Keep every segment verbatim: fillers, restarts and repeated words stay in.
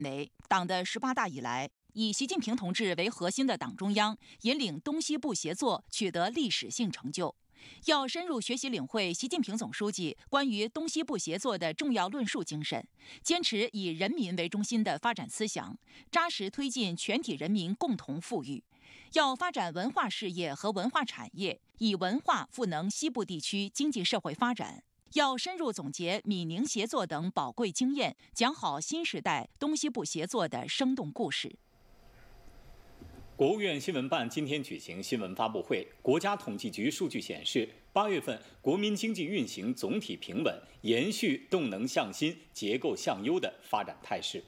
为党的十八大以来，以习近平同志为核心的党中央引领东西部协作取得历史性成就。要深入学习领会习近平总书记关于东西部协作的重要论述精神，坚持以人民为中心的发展思想，扎实推进全体人民共同富裕。要发展文化事业和文化产业，以文化赋能西部地区经济社会发展。要深入总结闽宁协作等宝贵经验，讲好新时代东西部协作的生动故事。 国务院新闻办今天举行新闻发布会。国家统计局数据显示，八月份国民经济运行总体平稳，延续动能向新、结构向优的发展态势。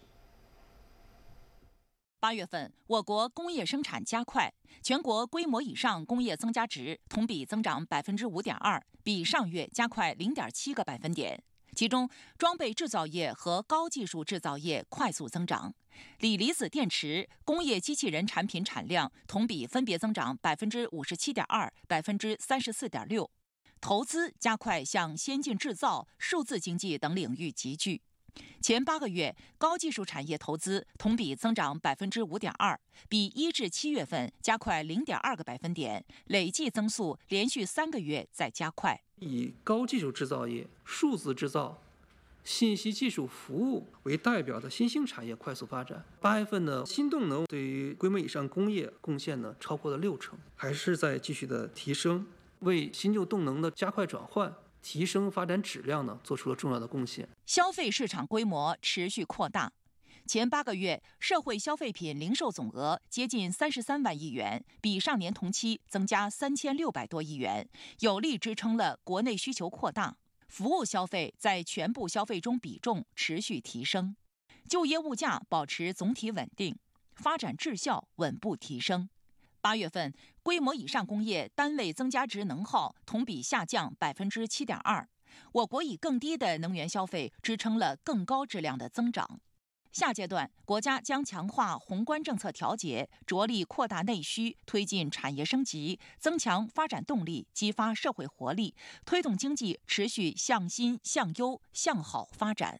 八月份，我国工业生产加快，全国规模以上工业增加值同比增长百分之五点二，比上月加快零点七个百分点。其中，装备制造业和高技术制造业快速增长，锂离子电池、工业机器人产品产量同比分别增长百分之五十七点二、百分之三十四点六。投资加快向先进制造、数字经济等领域集聚。前八个月，高技术产业投资同比增长百分之五点二，比一至七月份加快零点二个百分点，累计增速连续三个月在加快。 以高技术制造业、数字制造、信息技术服务为代表的新兴产业快速发展。八月份呢，新动能对于规模以上工业贡献呢超过了六成，还是在继续的提升，为新旧动能的加快转换、提升发展质量呢做出了重要的贡献。 消费市场规模持续扩大。前八个月，社会消费品零售总额接近三十三万亿元，比上年同期增加三千六百多亿元，有力支撑了国内需求扩大。服务消费在全部消费中比重持续提升，就业物价保持总体稳定，发展质效稳步提升。八月份，规模以上工业单位增加值能耗同比下降百分之七点二，我国以更低的能源消费支撑了更高质量的增长。下阶段，国家将强化宏观政策调节，着力扩大内需，推进产业升级，增强发展动力，激发社会活力，推动经济持续向新、向优、向好发展。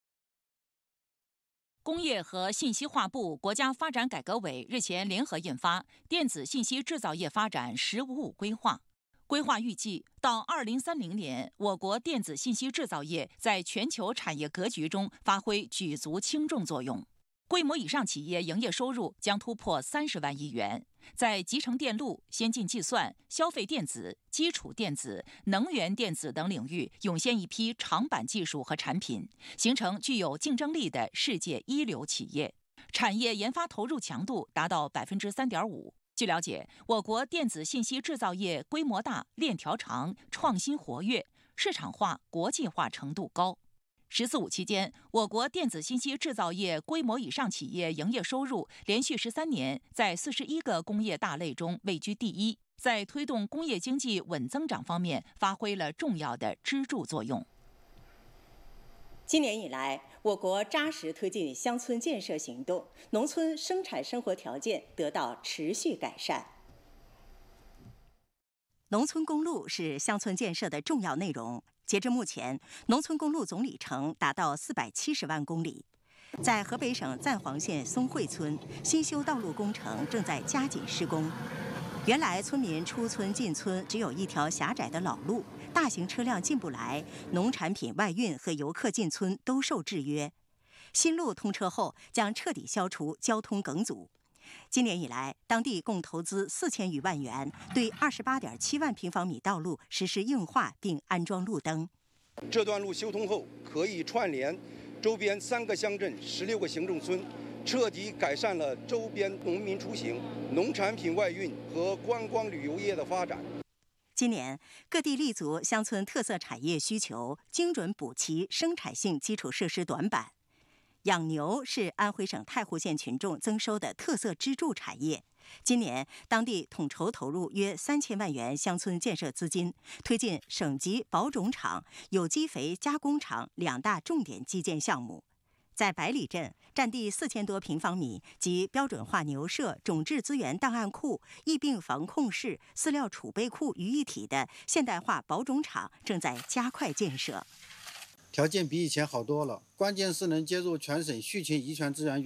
工业和信息化部、国家发展改革委日前联合印发《电子信息制造业发展“十五五”规划》。规划预计，到二零三零年，我国电子信息制造业在全球产业格局中发挥举足轻重作用。规模以上企业营业收入将突破三十万亿元，在集成电路、先进计算、消费电子、基础电子、能源电子等领域涌现一批长板技术和产品，形成具有竞争力的世界一流企业。产业研发投入强度达到百分之三点五。据了解，我国电子信息制造业规模大、链条长、创新活跃，市场化、国际化程度高。十四五期间，我国电子信息制造业规模以上企业营业收入连续十三年在四十一个工业大类中位居第一，在推动工业经济稳增长方面发挥了重要的支柱作用。 今年以来，我国扎实推进乡村建设行动，农村生产生活条件得到持续改善。 农村公路是乡村建设的重要内容。截至目前，农村公路总里程达到四百七十万公里。在河北省赞皇县松汇村，新修道路工程正在加紧施工。原来村民出村进村只有一条狭窄的老路，大型车辆进不来，农产品外运和游客进村都受制约。新路通车后，将彻底消除交通梗阻。今年以来，当地共投资四千余万元，对二十八点七万平方米道路实施硬化并安装路灯。 这段路修通后，可以串联周边三个乡镇、十六个行政村，彻底改善了周边农民出行、农产品外运和观光旅游业的发展。 今年，各地立足乡村特色产业需求，精准补齐生产性基础设施短板。养牛是安徽省太湖县群众增收的特色支柱产业。今年，当地统筹投入约三千万元乡村建设资金，推进省级保种厂、有机肥加工厂两大重点基建项目。在百里镇，占地四千多平方米及标准化牛舍、种质资源档案库、疫病防控室、饲料储备库于一体的现代化保种厂正在加快建设。 条件比以前好多了，关键是能接入全省畜禽遗传资源